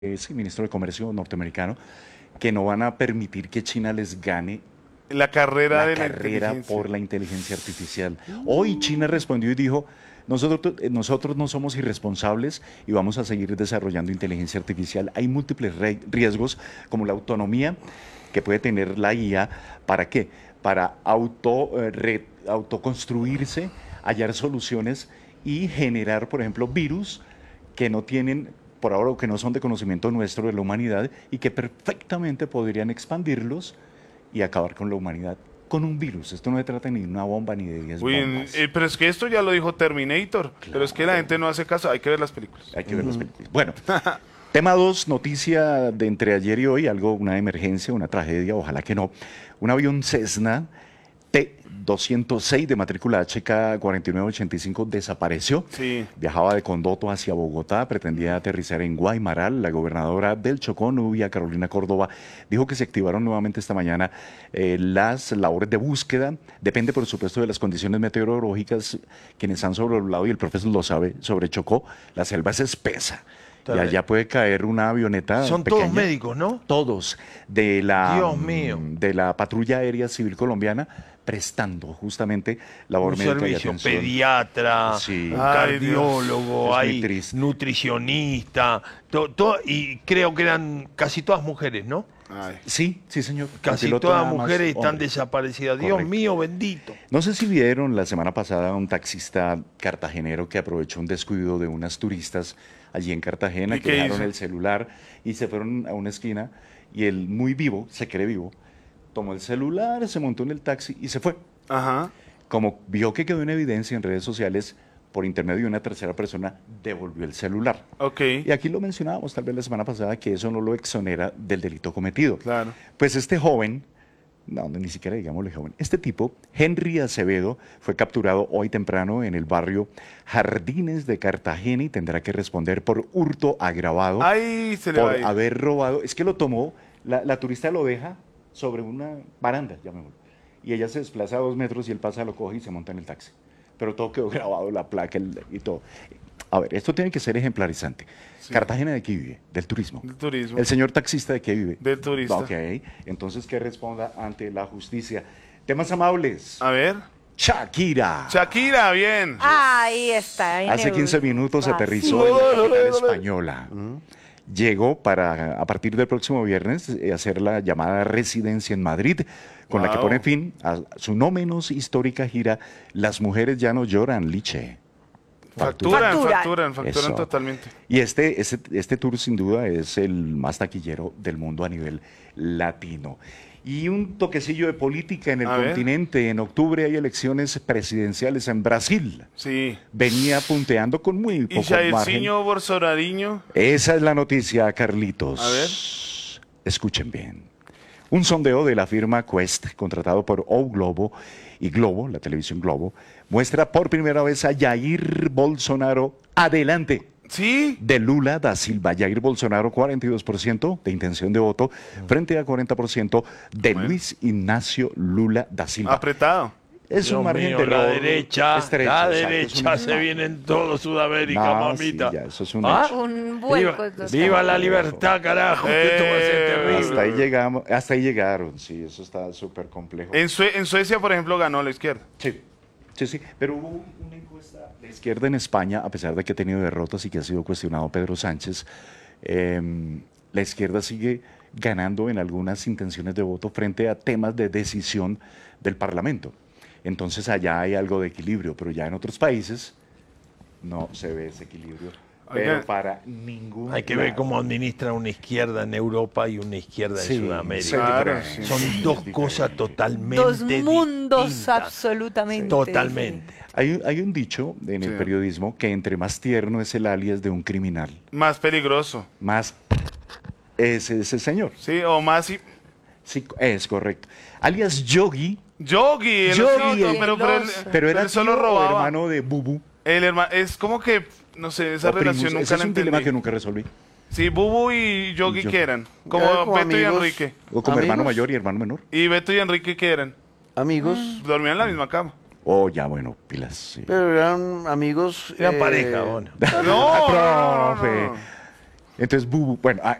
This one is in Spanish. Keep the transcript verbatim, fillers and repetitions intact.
es el ministro de Comercio norteamericano, que no van a permitir que China les gane La carrera la de la carrera inteligencia. por la inteligencia artificial. Hoy China respondió y dijo, nosotros, eh, nosotros no somos irresponsables y vamos a seguir desarrollando inteligencia artificial. Hay múltiples re- riesgos, como la autonomía que puede tener la I A. ¿Para qué? Para auto, eh, re- autoconstruirse, hallar soluciones y generar, por ejemplo, virus que no tienen, por ahora, que no son de conocimiento nuestro de la humanidad y que perfectamente podrían expandirlos y acabar con la humanidad con un virus. Esto no se trata ni de una bomba ni de diez Uy, en- bombas. eh, pero es que esto ya lo dijo Terminator. Pero es que la gente no hace caso. Hay que ver las películas. Hay que ver las películas. Bueno, tema dos, noticia de entre ayer y hoy, algo, una emergencia, una tragedia, ojalá que no. Un avión Cessna T doscientos seis de matrícula H K cuatro nueve ocho cinco desapareció. Sí. Viajaba de Condoto hacia Bogotá, pretendía aterrizar en Guaymaral. La gobernadora del Chocó, Nubia Carolina Córdoba, dijo que se activaron nuevamente esta mañana eh, las labores de búsqueda. Depende, por supuesto, de las condiciones meteorológicas. Quienes han sobrevolado, y el profesor lo sabe, sobre Chocó, la selva es espesa. Y Tal vez. allá puede caer una avioneta Son pequeña. todos médicos, ¿no? Todos de la, Dios mío. mm, de la Patrulla Aérea Civil Colombiana, prestando justamente labor Un médica y servicio, atención. pediatra, Sí. un Ay, cardiólogo, Dios. Es muy hay triste. nutricionista, to- to- y creo que eran casi todas mujeres, ¿no? Ay. Sí, sí, señor. El Casi piloto todas nada más mujeres están hombre. desaparecidas. Dios Correcto. mío, bendito. No sé si vieron la semana pasada a un taxista cartagenero que aprovechó un descuido de unas turistas allí en Cartagena, ¿Y que qué dejaron hizo? el celular y se fueron a una esquina, y él, muy vivo, se cree vivo, tomó el celular, se montó en el taxi y se fue. Ajá. Como vio que quedó en evidencia en redes sociales, por intermedio de una tercera persona, devolvió el celular. Ok. Y aquí lo mencionábamos tal vez la semana pasada, que eso no lo exonera del delito cometido. Claro. Pues este joven, no, ni siquiera digámosle joven, este tipo, Henry Acevedo, fue capturado hoy temprano en el barrio Jardines de Cartagena y tendrá que responder por hurto agravado Ahí se le va a por ir. haber robado. Es que lo tomó, la, la turista lo deja sobre una baranda, llamémoslo, y ella se desplaza a dos metros y él pasa, lo coge y se monta en el taxi. Pero todo quedó grabado, la placa el- y todo. A ver, esto tiene que ser ejemplarizante. Sí. ¿Cartagena de qué vive? Del turismo. Del turismo. El señor taxista de qué vive? Del turista. Ok, entonces que responda ante la justicia. Temas amables. A ver. Shakira. Shakira, bien. Ahí está. ahí Hace en quince minutos Europa. aterrizó en la capital española. Llegó para, a partir del próximo viernes, eh, hacer la llamada residencia en Madrid, con la que Wow. pone fin a su no menos histórica gira Las mujeres ya no lloran, Liche. Facturan, Facturan. facturan, facturan Eso. totalmente. Y este, este, este tour sin duda es el más taquillero del mundo a nivel latino. Y un toquecillo de política en el A ver. continente. En octubre hay elecciones presidenciales en Brasil. Sí. Venía punteando con muy Y poco margen. Jairzinho Bolsonariño. Esa es la noticia, Carlitos. A ver. Escuchen bien. Un sondeo de la firma Quest, contratado por O Globo y Globo, la televisión Globo, muestra por primera vez a Jair Bolsonaro adelante Sí. de Lula da Silva. Jair Bolsonaro, cuarenta y dos por ciento de intención de voto, frente a cuarenta por ciento de Bueno. Luis Ignacio Lula da Silva. Apretado. Es Dios un margen mío, de la error derecha, estrecho, la exacto, es derecha un- se viene en todo Sudamérica, No, sí, mamita. ya, eso es un ¿Ah? hecho. Un vuelco. Viva, total. viva la libertad, carajo, que esto va a ser Eh, terrible. Hasta ahí llegamos, hasta ahí llegaron, sí, eso está súper complejo. En, Sue- en Suecia, por ejemplo, ganó la izquierda. Sí, sí, sí, pero hubo una encuesta de izquierda en España, a pesar de que ha tenido derrotas y que ha sido cuestionado Pedro Sánchez, eh, la izquierda sigue ganando en algunas intenciones de voto frente a temas de decisión del Parlamento. Entonces allá hay algo de equilibrio, pero ya en otros países no se ve ese equilibrio. Pero Oiga, para ningún Hay que ver lado. cómo administra una izquierda en Europa y una izquierda Sí, en Sudamérica. sí, Claro, diferente, sí. Son sí, dos es cosas diferente. totalmente Dos mundos distintas. absolutamente. Totalmente. Hay, un- hay un dicho en el Sí. periodismo que entre más tierno es el alias de un criminal, Más peligroso. más es ese señor. Sí, o más. y- Sí, es correcto. Alias Yogi, Yogi, el Yogi, osito, el- pero, pero, él, pero era él solo tío o robaba. hermano de Bubu. El hermano, es como que, no sé, esa o primus. relación nunca Ese es la un dilema entendí. que nunca resolví. Sí, Bubu y Yogi, Y yo- ¿qué eran? Como Eran como Beto y amigos. Enrique. O como ¿Amigos? hermano mayor y hermano menor. Y Beto y Enrique, ¿qué eran? Amigos, Dormían en la misma cama. Oh, ya, bueno, pilas. Sí. pero eran amigos. Eran eh, pareja, bueno. No, no, no, Profe. no. Entonces, Bubu, bueno, ah,